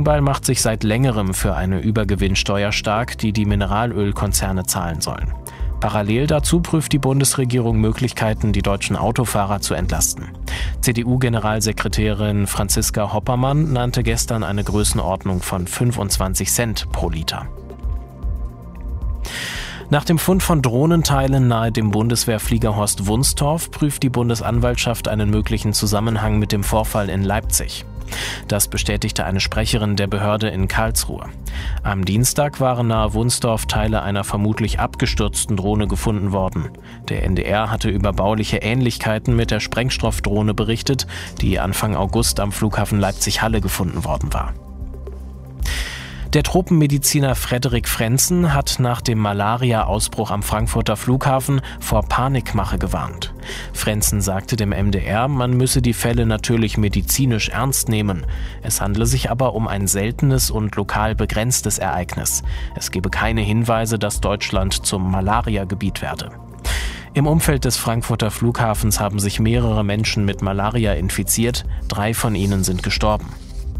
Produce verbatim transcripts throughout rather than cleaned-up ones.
Grünwald macht sich seit längerem für eine Übergewinnsteuer stark, die die Mineralölkonzerne zahlen sollen. Parallel dazu prüft die Bundesregierung Möglichkeiten, die deutschen Autofahrer zu entlasten. C D U-Generalsekretärin Franziska Hoppermann nannte gestern eine Größenordnung von fünfundzwanzig Cent pro Liter. Nach dem Fund von Drohnenteilen nahe dem Bundeswehrfliegerhorst Wunstorf prüft die Bundesanwaltschaft einen möglichen Zusammenhang mit dem Vorfall in Leipzig. Das bestätigte eine Sprecherin der Behörde in Karlsruhe. Am Dienstag waren nahe Wunstorf Teile einer vermutlich abgestürzten Drohne gefunden worden. Der N D R hatte über bauliche Ähnlichkeiten mit der Sprengstoffdrohne berichtet, die Anfang August am Flughafen Leipzig-Halle gefunden worden war. Der Tropenmediziner Frederik Frenzen hat nach dem Malaria-Ausbruch am Frankfurter Flughafen vor Panikmache gewarnt. Frenzen sagte dem M D R, man müsse die Fälle natürlich medizinisch ernst nehmen. Es handle sich aber um ein seltenes und lokal begrenztes Ereignis. Es gebe keine Hinweise, dass Deutschland zum Malaria-Gebiet werde. Im Umfeld des Frankfurter Flughafens haben sich mehrere Menschen mit Malaria infiziert. Drei von ihnen sind gestorben.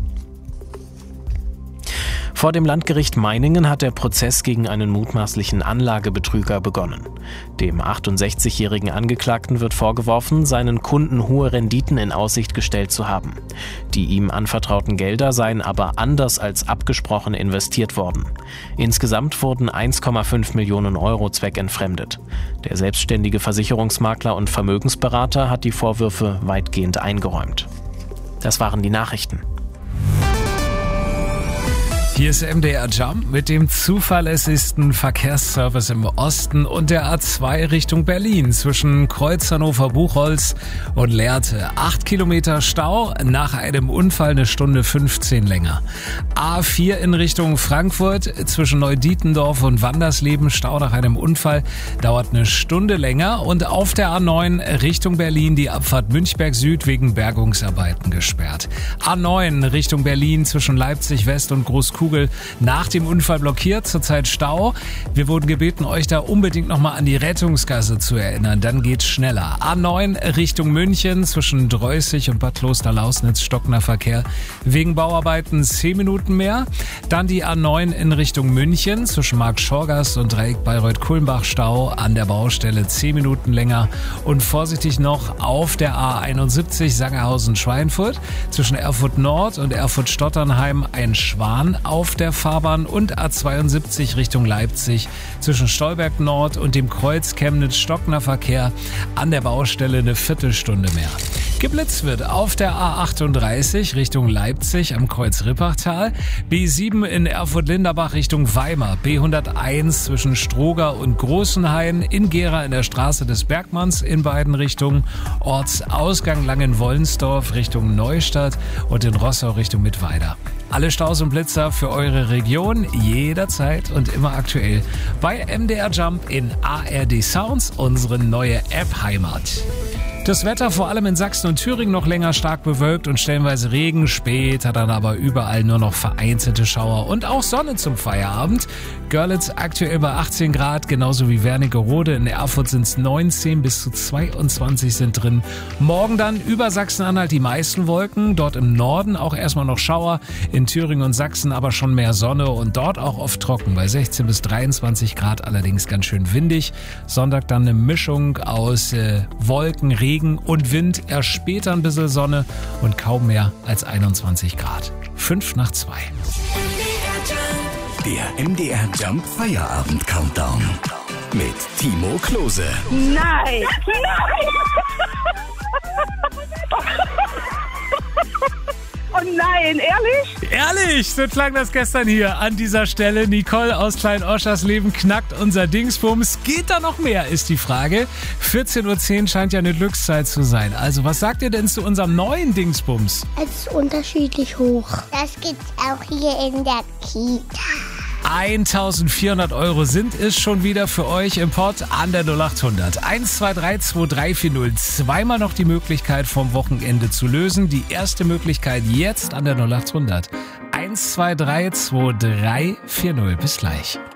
Vor dem Landgericht Meiningen hat der Prozess gegen einen mutmaßlichen Anlagebetrüger begonnen. Dem achtundsechzigjährigen Angeklagten wird vorgeworfen, seinen Kunden hohe Renditen in Aussicht gestellt zu haben. Die ihm anvertrauten Gelder seien aber anders als abgesprochen investiert worden. Insgesamt wurden eins Komma fünf Millionen Euro zweckentfremdet. Der selbstständige Versicherungsmakler und Vermögensberater hat die Vorwürfe weitgehend eingeräumt. Das waren die Nachrichten. Hier ist M D R Jump mit dem zuverlässigsten Verkehrsservice im Osten und der A zwei Richtung Berlin zwischen Kreuz Hannover-Buchholz und Lehrte. Acht Kilometer Stau, nach einem Unfall eine Stunde fünfzehn länger. A vier in Richtung Frankfurt zwischen Neudietendorf und Wandersleben, Stau nach einem Unfall, dauert eine Stunde länger. Und auf der A neun Richtung Berlin die Abfahrt Münchberg Süd wegen Bergungsarbeiten gesperrt. A neun Richtung Berlin zwischen Leipzig West und Großkugel nach dem Unfall blockiert, zurzeit Stau. Wir wurden gebeten, euch da unbedingt nochmal an die Rettungsgasse zu erinnern, dann geht's schneller. A neun Richtung München zwischen Dreußig und Bad Klosterlausnitz, stockender Verkehr wegen Bauarbeiten zehn Minuten mehr. Dann die A neun in Richtung München zwischen Markt-Schorgast und Dreieck Bayreuth-Kulmbach, Stau an der Baustelle zehn Minuten länger. Und vorsichtig noch auf der A einundsiebzig Sangerhausen-Schweinfurt zwischen Erfurt Nord und Erfurt-Stotternheim ein Schwan auf der Fahrbahn und A zweiundsiebzig Richtung Leipzig zwischen Stolberg Nord und dem Kreuz Chemnitz, stockender Verkehr an der Baustelle eine Viertelstunde mehr. Geblitzt wird auf der A achtunddreißig Richtung Leipzig am Kreuz Rippachtal, B sieben in Erfurt-Linderbach Richtung Weimar, B hunderteins zwischen Stroger und Großenhain, in Gera in der Straße des Bergmanns in beiden Richtungen, Ortsausgang Langenwollensdorf Richtung Neustadt und in Rossau Richtung Mittweida. Alle Staus und Blitzer für eure Region jederzeit und immer aktuell bei M D R Jump in A R D Sounds, unsere neue App Heimat. Das Wetter vor allem in Sachsen und Thüringen noch länger stark bewölkt und stellenweise Regen, später dann aber überall nur noch vereinzelte Schauer und auch Sonne zum Feierabend. Görlitz aktuell bei achtzehn Grad, genauso wie Wernigerode. In Erfurt sind es neunzehn, bis zu zweiundzwanzig sind drin. Morgen dann über Sachsen-Anhalt die meisten Wolken, dort im Norden auch erstmal noch Schauer, in Thüringen und Sachsen aber schon mehr Sonne und dort auch oft trocken, bei sechzehn bis dreiundzwanzig Grad, allerdings ganz schön windig. Sonntag dann eine Mischung aus äh, Wolken, Regen und Wind, erst später ein bisschen Sonne und kaum mehr als einundzwanzig Grad. Fünf nach zwei. Der M D R Jump Feierabend Countdown mit Timo Klose. Nein! Nein! Oh nein, ehrlich? Ehrlich, so klang das gestern hier an dieser Stelle. Nicole aus Klein-Oschersleben knackt unser Dingsbums. Geht da noch mehr, ist die Frage. vierzehn Uhr zehn scheint ja eine Glückszeit zu sein. Also, was sagt ihr denn zu unserem neuen Dingsbums? Es ist unterschiedlich hoch. Das gibt's auch hier in der Kita. eintausendvierhundert Euro sind es schon wieder für euch im Pott an der null acht hundert. eins zwei drei zwei drei vier null. Zweimal noch die Möglichkeit vom Wochenende zu lösen. Die erste Möglichkeit jetzt an der null acht hundert. eins zwei drei zwei drei vier null. Bis gleich.